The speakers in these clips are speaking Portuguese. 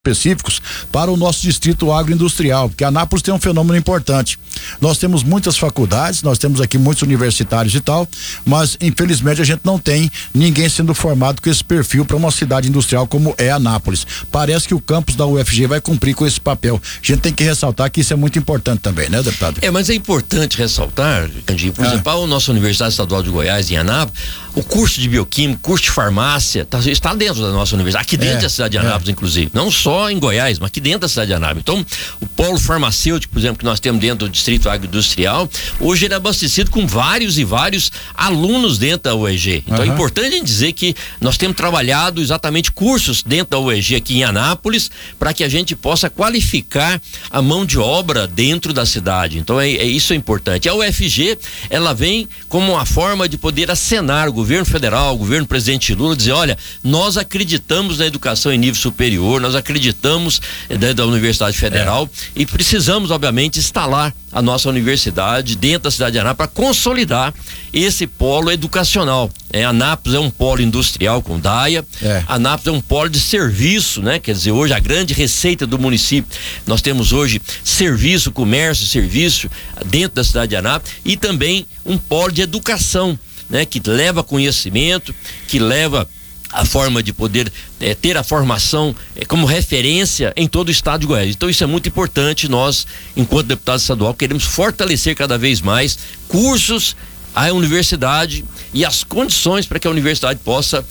específicos para o nosso distrito agroindustrial, porque Anápolis tem um fenômeno importante. Nós temos muitas faculdades, nós temos aqui muitos universitários e tal, mas infelizmente a gente não tem ninguém sendo formado com esse perfil para uma cidade industrial como é Anápolis. Parece que o campus da UFG vai cumprir com esse papel. A gente tem que ressaltar que isso é muito importante também, né, deputado? Mas é importante ressaltar, Candinho, por exemplo, a nossa Universidade Estadual de Goiás, em Anápolis, o curso de bioquímica, curso de farmácia, está dentro da nossa universidade, aqui dentro da cidade de Anápolis, inclusive, não só em Goiás, mas aqui dentro da cidade de Anápolis. Então, o polo farmacêutico, por exemplo, que nós temos dentro do distrito agroindustrial, hoje ele é abastecido com vários e vários alunos dentro da UEG. Então, é importante a gente dizer que nós temos trabalhado exatamente cursos dentro da UEG aqui em Anápolis, para que a gente possa qualificar a mão de obra dentro da cidade. Então, isso é importante. A UFG, ela vem como uma forma de poder acenar o governo federal, o governo presidente Lula, dizer, olha, nós acreditamos na educação em nível superior, nós acreditamos da Universidade Federal e precisamos, obviamente, instalar a nossa universidade dentro da cidade de Anápolis para consolidar esse polo educacional. Anápolis é um polo industrial com DAIA, Anápolis é um polo de serviço, né? Quer dizer, hoje a grande receita do município, nós temos hoje serviço, comércio, serviço dentro da cidade de Anápolis e também um polo de educação, né? Que leva conhecimento, que leva a forma de poder ter a formação como referência em todo o estado de Goiás. Então isso é muito importante. Nós, enquanto deputado estadual, queremos fortalecer cada vez mais cursos, a universidade e as condições para que a universidade possa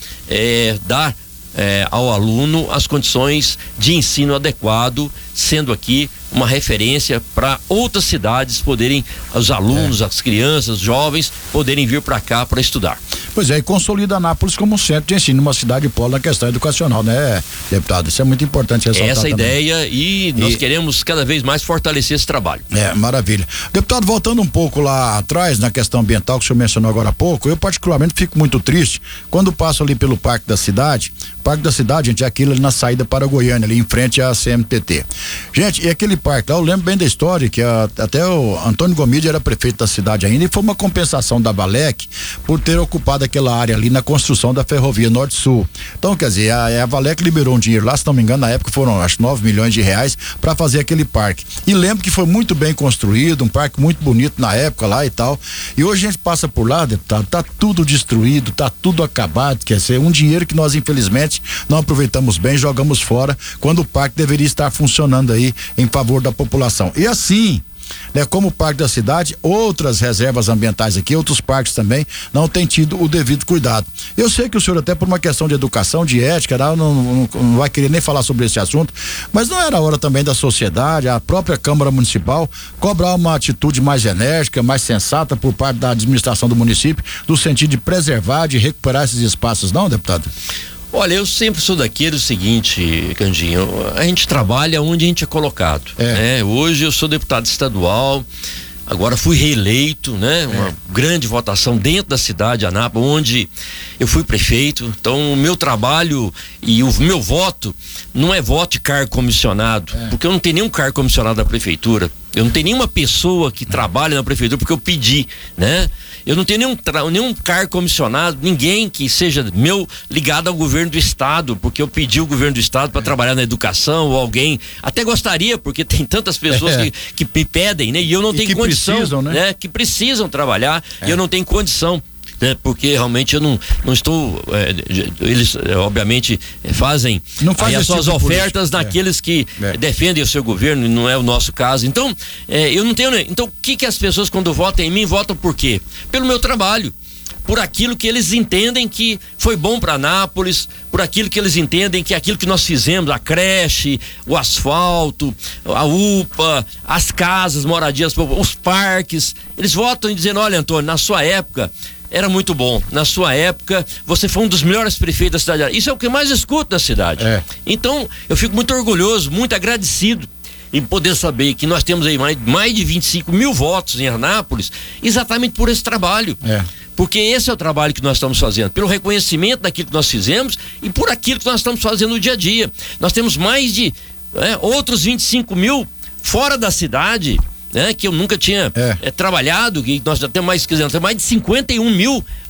dar ao aluno as condições de ensino adequado, sendo aqui uma referência para outras cidades poderem, os alunos, as crianças, os jovens poderem vir para cá para estudar. Pois é, e consolida Anápolis como um centro de ensino, uma cidade polo na questão educacional, né, deputado? Isso é muito importante ressaltar. Essa também. Ideia e nós queremos cada vez mais fortalecer esse trabalho. Maravilha. Deputado, voltando um pouco lá atrás na questão ambiental que o senhor mencionou agora há pouco, eu particularmente fico muito triste quando passo ali pelo Parque da Cidade. O Parque da Cidade, gente, é aquilo ali na saída para Goiânia, ali em frente à CMTT. Gente, e aquele parque lá, eu lembro bem da história que até o Antônio Gomide era prefeito da cidade ainda e foi uma compensação da Valec por ter ocupado aquela área ali na construção da ferrovia Norte-Sul. Então, quer dizer, a Valec liberou um dinheiro lá, se não me engano, na época foram acho 9 milhões de reais para fazer aquele parque. E lembro que foi muito bem construído, um parque muito bonito na época lá e tal. E hoje a gente passa por lá, deputado, tá tudo destruído, tá tudo acabado, quer dizer, um dinheiro que nós infelizmente não aproveitamos bem, jogamos fora, quando o parque deveria estar funcionando aí em favor da população. E assim, né, como o Parque da Cidade, outras reservas ambientais aqui, outros parques também não têm tido o devido cuidado. Eu sei que o senhor até por uma questão de educação, de ética, não vai querer nem falar sobre esse assunto, mas não era hora também da sociedade, a própria Câmara Municipal, cobrar uma atitude mais enérgica, mais sensata por parte da administração do município, no sentido de preservar, de recuperar esses espaços, não, deputado? Olha, eu sempre sou daquele seguinte, Candinho, a gente trabalha onde a gente é colocado, né? Hoje eu sou deputado estadual, agora fui reeleito, né? Uma grande votação dentro da cidade de Anápolis, onde eu fui prefeito. Então o meu trabalho e o meu voto não é voto de cargo comissionado, porque eu não tenho nenhum cargo comissionado da prefeitura. Eu não tenho nenhuma pessoa que trabalha na prefeitura porque eu pedi, né? Eu não tenho nenhum cargo comissionado, ninguém que seja meu ligado ao governo do estado, porque eu pedi o governo do estado para trabalhar na educação, ou alguém, até gostaria, porque tem tantas pessoas que me pedem, né? E eu não tenho condição, precisam, né? Que precisam trabalhar, e eu não tenho condição. Porque realmente eu não estou, eles obviamente fazem as suas ofertas naqueles que defendem o seu governo, e não é o nosso caso. Então, eu não tenho. Então, o que as pessoas quando votam em mim, votam por quê? Pelo meu trabalho, por aquilo que eles entendem que foi bom para Anápolis, por aquilo que eles entendem que aquilo que nós fizemos, a creche, o asfalto, a UPA, as casas, moradias, os parques, eles votam dizendo, olha, Antônio, na sua época era muito bom. Na sua época, você foi um dos melhores prefeitos da cidade. Isso é o que eu mais escuto da cidade. Então, eu fico muito orgulhoso, muito agradecido em poder saber que nós temos aí mais de 25 mil votos em Anápolis, exatamente por esse trabalho. Porque esse é o trabalho que nós estamos fazendo, pelo reconhecimento daquilo que nós fizemos e por aquilo que nós estamos fazendo no dia a dia. Nós temos mais de outros 25 mil fora da cidade, né, que eu nunca tinha trabalhado, que nós já temos mais de 51 mil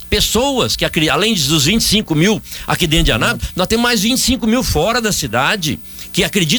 pessoas que, além dos 25 mil aqui dentro de Anápolis, nós temos mais 25 mil fora da cidade que acreditam